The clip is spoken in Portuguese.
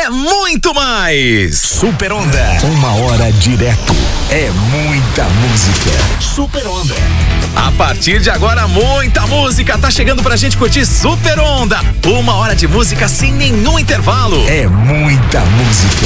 é muito mais. Super Onda. 1 hora direto. É muita música. Super Onda. A partir de agora, muita música tá chegando pra gente curtir Super Onda. 1 hora de música sem nenhum intervalo. É muita música.